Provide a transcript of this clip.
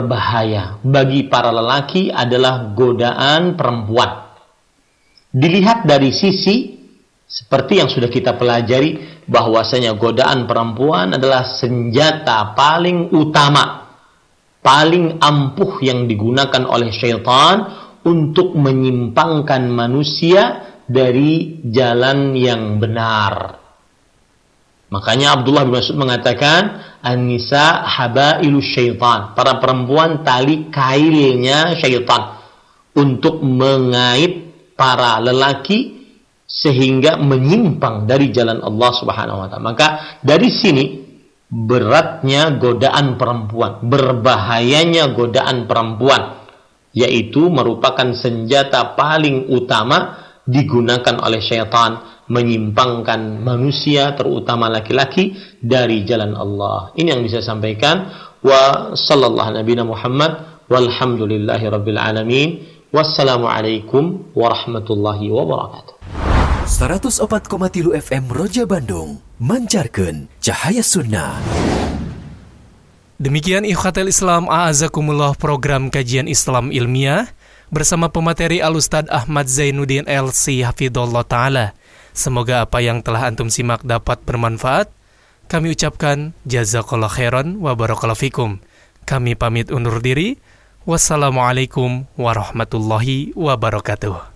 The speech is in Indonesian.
bahaya bagi para lelaki adalah godaan perempuan. Dilihat dari sisi seperti yang sudah kita pelajari, bahwasanya godaan perempuan adalah senjata paling utama, paling ampuh yang digunakan oleh syaitan untuk menyimpangkan manusia dari jalan yang benar. Makanya Abdullah bin Mas'ud mengatakan, an-nisa habailu syaitan, para perempuan tali kailnya syaitan untuk mengait para lelaki sehingga menyimpang dari jalan Allah Subhanahu wa taala. Maka dari sini beratnya godaan perempuan, berbahayanya godaan perempuan, yaitu merupakan senjata paling utama digunakan oleh syaitan menyimpangkan manusia, terutama laki-laki, dari jalan Allah. Ini yang bisa sampaikan. Wa sallallahu nabiyana Muhammad walhamdulillahi rabbil alamin. Wassalamualaikum warahmatullahi wabarakatuh. 104,3 FM Roja Bandung mancarkeun cahaya sunnah. Demikian ikhwatal Islam a'azakumullah, program kajian Islam ilmiah bersama pemateri Al-Ustaz Ahmad Zainuddin LC hafidhullah ta'ala. Semoga apa yang telah antum simak dapat bermanfaat. Kami ucapkan jazakallah khairan wa barakallahu fikum. Kami pamit undur diri. Wassalamualaikum warahmatullahi wabarakatuh.